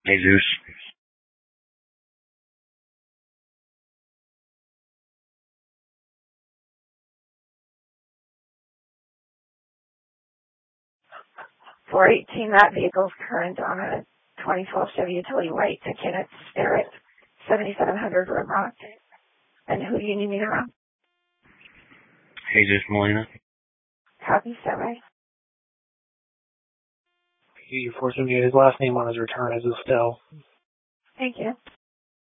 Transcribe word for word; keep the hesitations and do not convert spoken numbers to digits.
Jesus. four eighteen, that vehicle's current on a twenty twelve Chevy Utility White to Kenneth Starrett, seventy-seven hundred Rim Rock. And who do you need me to run? Jesus Molina. Copy, Survey. He forced him to get his last name on his return as Estelle. Thank you.